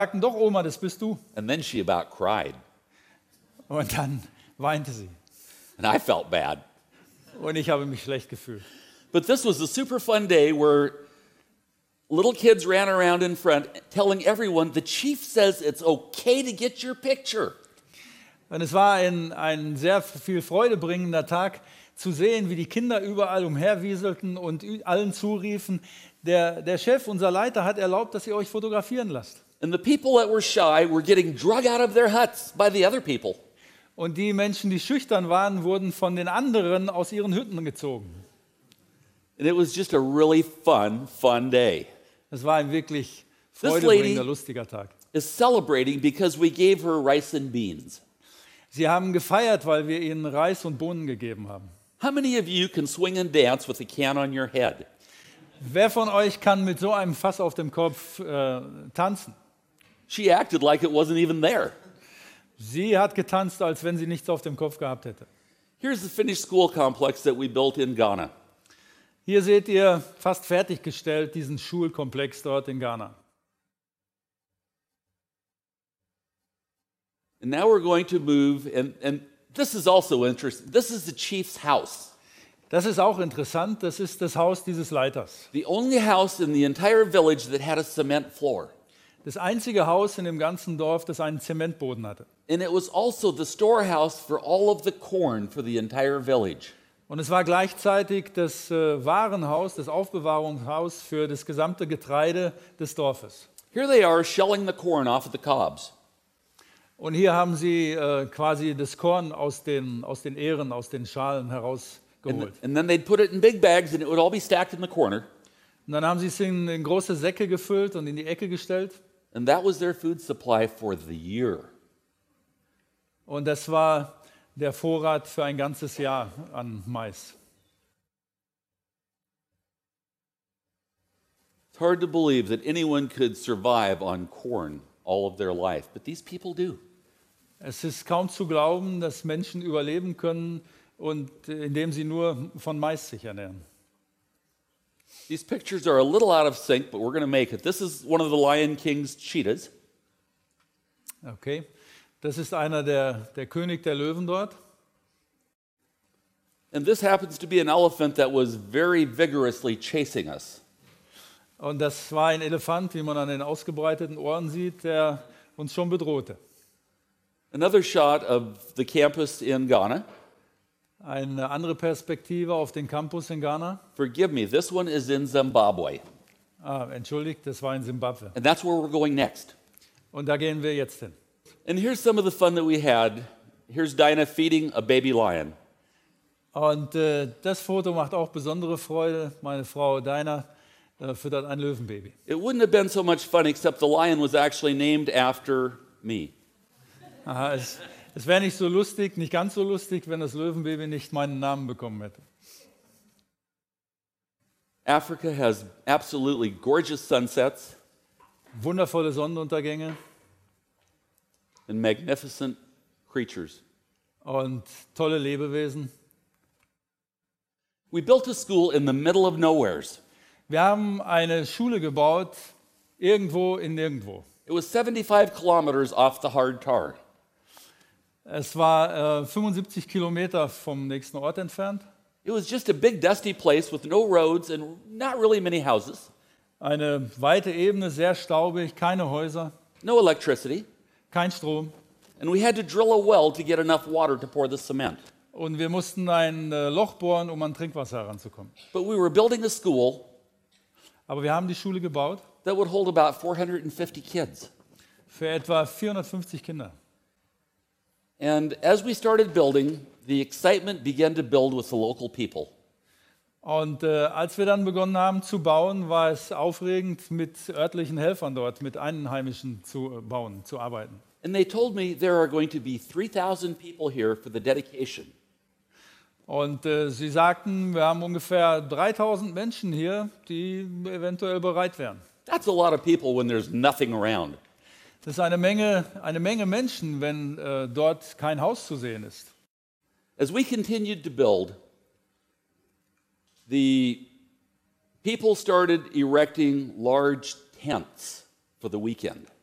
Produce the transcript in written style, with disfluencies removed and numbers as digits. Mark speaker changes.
Speaker 1: sagten, doch Oma, das bist du.
Speaker 2: And then she about cried.
Speaker 1: Und dann weinte sie.
Speaker 2: And I felt bad.
Speaker 1: Und ich habe mich schlecht gefühlt.
Speaker 2: But this was a super fun day where little kids ran around in front telling everyone, the chief says it's okay to get your picture.
Speaker 1: Und es war ein sehr viel Freude bringender Tag, zu sehen, wie die Kinder überall umherwieselten und allen zuriefen, der Chef, unser Leiter, hat erlaubt, dass ihr euch fotografieren lasst.
Speaker 2: And the people that were shy were getting drug out of their huts by the other people.
Speaker 1: Und die Menschen, die schüchtern waren, wurden von den anderen aus ihren Hütten gezogen.
Speaker 2: And it was just a really fun day.
Speaker 1: Es war ein wirklich freudebringender, lustiger Tag.
Speaker 2: Is celebrating because we gave her rice and beans.
Speaker 1: Sie haben gefeiert, weil wir ihnen Reis und Bohnen gegeben haben.
Speaker 2: How many of you can swing and dance with a can on your head?
Speaker 1: Wer von euch kann mit so einem Fass auf dem Kopf tanzen?
Speaker 2: She acted like it wasn't even there.
Speaker 1: Sie hat getanzt, als wenn sie nichts auf dem Kopf gehabt hätte.
Speaker 2: Here's the finished school complex that we built in Ghana.
Speaker 1: Hier seht ihr fast fertiggestellt diesen Schulkomplex dort in Ghana.
Speaker 2: And now we're going to move, and this is also interesting. This is the chief's house.
Speaker 1: Das ist auch interessant, das ist das Haus dieses Leiters.
Speaker 2: The only house in the entire village that had a cement floor.
Speaker 1: Das einzige Haus in dem ganzen Dorf, das einen Zementboden hatte.
Speaker 2: And it was also the storehouse for all of the corn for the entire village.
Speaker 1: Und es war gleichzeitig das Warenhaus, das Aufbewahrungshaus für das gesamte Getreide des Dorfes.
Speaker 2: Here they are shelling the corn off of the cobs.
Speaker 1: Und hier haben sie quasi das Korn aus den Ähren, aus den Schalen herausgeholt.
Speaker 2: And then they'd put it in big bags and it would all be stacked in the corner.
Speaker 1: Und dann haben sie es in große Säcke gefüllt und in die Ecke gestellt.
Speaker 2: And that was their food supply for the year.
Speaker 1: Und das war der Vorrat für ein ganzes Jahr an Mais.
Speaker 2: It's hard to believe that anyone could survive on corn all of their life, but these people do.
Speaker 1: Es ist kaum zu glauben, dass Menschen überleben können, indem sie nur von Mais sich ernähren.
Speaker 2: These pictures are a little out of sync, but we're going to make it. This is one of the Lion King's cheetahs.
Speaker 1: Okay, das ist einer der König der Löwen dort.
Speaker 2: And this happens to be an elephant that was very vigorously chasing us.
Speaker 1: Und das war ein Elefant, wie man an den ausgebreiteten Ohren sieht, der uns schon bedrohte.
Speaker 2: Another shot of the campus in Ghana.
Speaker 1: Eine andere Perspektive auf den Campus in Ghana.
Speaker 2: Forgive me, this one is in Zimbabwe.
Speaker 1: Entschuldigt, das war in Simbabwe.
Speaker 2: And that's where we're going next.
Speaker 1: Und da gehen wir jetzt hin.
Speaker 2: And here's some of the fun that we had. Here's Dinah feeding a baby lion.
Speaker 1: Und das Foto macht auch besondere Freude. Meine Frau Dinah füttert ein Löwenbaby.
Speaker 2: It wouldn't have been so much fun except the lion was actually named after me.
Speaker 1: Aha, es wäre nicht so lustig, nicht ganz so lustig, wenn das Löwenbaby nicht meinen Namen bekommen hätte.
Speaker 2: Africa has absolutely gorgeous sunsets
Speaker 1: Wundervolle Sonnenuntergänge
Speaker 2: and magnificent creatures.
Speaker 1: und tolle Lebewesen.
Speaker 2: We built a school in the middle of nowheres.
Speaker 1: Wir haben eine Schule gebaut, irgendwo in nirgendwo.
Speaker 2: It was 75 kilometers off the hard tar.
Speaker 1: Es war 75 Kilometer vom nächsten Ort entfernt.
Speaker 2: It was just a big dusty place with no roads and not really many houses.
Speaker 1: Eine weite Ebene, sehr staubig, keine Häuser,
Speaker 2: No electricity.
Speaker 1: kein Strom.
Speaker 2: And we had to drill a well to get enough water to pour the cement.
Speaker 1: Und wir mussten ein Loch bohren, um an Trinkwasser heranzukommen.
Speaker 2: But we were building a school
Speaker 1: Aber wir haben die Schule gebaut
Speaker 2: that would hold about 450 kids.
Speaker 1: für etwa 450 Kinder.
Speaker 2: And as we started building, the excitement began to build with the local people.
Speaker 1: Und als wir dann begonnen haben zu bauen, war es aufregend, mit örtlichen Helfern dort, mit Einheimischen zu bauen, zu arbeiten.
Speaker 2: And they told me there are going to be 3,000 people here for the dedication.
Speaker 1: Und sie sagten, wir haben ungefähr 3000 Menschen hier, die eventuell bereit wären.
Speaker 2: That's a lot of people when there's nothing around.
Speaker 1: Das ist eine Menge Menschen, wenn dort kein Haus zu sehen ist.
Speaker 2: As we continued to build, the people started erecting large tents for the weekend.